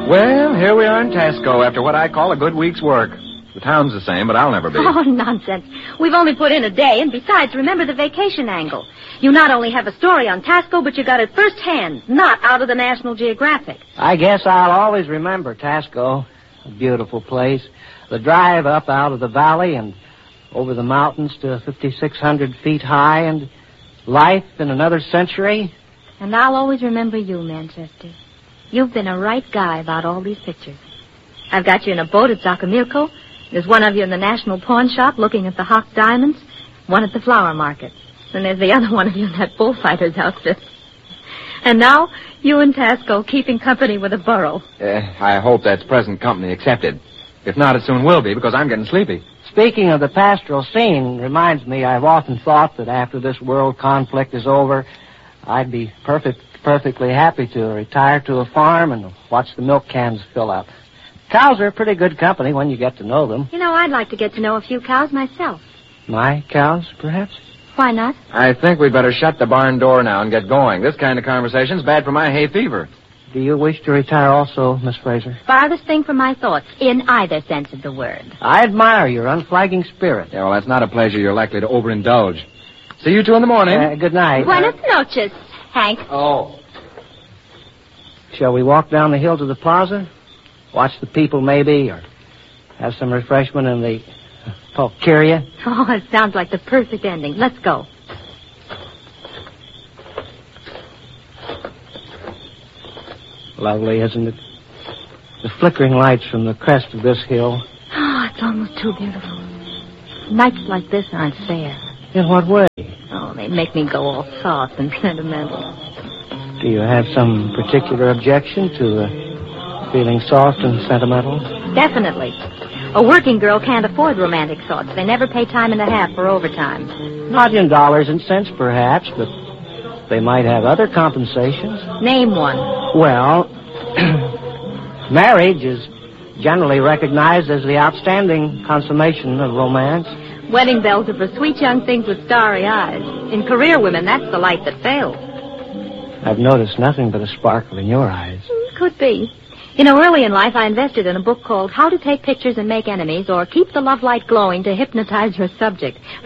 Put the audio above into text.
Well, here we are in Tasco after what I call a good week's work. The town's the same, but I'll never be. Oh, nonsense. We've only put in a day, and besides, remember the vacation angle. You not only have a story on Tasco, but you got it firsthand, not out of the National Geographic. I guess I'll always remember Tasco. A beautiful place. The drive up out of the valley and over the mountains to 5,600 feet high, and life in another century. And I'll always remember you, Manchester. You've been a right guy about all these pictures. I've got you in a boat at Zacamirco. There's one of you in the National Pawn Shop looking at the Hawk diamonds, one at the flower market. And there's the other one of you in that bullfighter's outfit. And now, you and Tasco keeping company with a burro. I hope that's present company accepted. If not, it soon will be, because I'm getting sleepy. Speaking of the pastoral scene, reminds me I've often thought that after this world conflict is over, I'd be perfectly happy to retire to a farm and watch the milk cans fill up. Cows are pretty good company when you get to know them. You know, I'd like to get to know a few cows myself. My cows, perhaps? Why not? I think we'd better shut the barn door now and get going. This kind of conversation's bad for my hay fever. Do you wish to retire also, Miss Fraser? Farthest thing from my thoughts, in either sense of the word. I admire your unflagging spirit. Yeah, well, that's not a pleasure you're likely to overindulge. See you two in the morning. Good night. Buenas noches, Hank. Oh. Shall we walk down the hill to the plaza? Watch the people, maybe, or have some refreshment in the Pulcheria? Oh, it sounds like the perfect ending. Let's go. Lovely, isn't it? The flickering lights from the crest of this hill. Oh, it's almost too beautiful. Nights like this aren't fair. In what way? Oh, they make me go all soft and sentimental. Do you have some particular objection to feeling soft and sentimental? Definitely. A working girl can't afford romantic thoughts. They never pay time and a half for overtime. Not in dollars and cents, perhaps, but they might have other compensations. Name one. Well, marriage is generally recognized as the outstanding consummation of romance. Wedding bells are for sweet young things with starry eyes. In career women, that's the light that fails. I've noticed nothing but a sparkle in your eyes. Could be. You know, early in life, I invested in a book called How to Take Pictures and Make Enemies, or Keep the Love Light Glowing to Hypnotize Your Subject.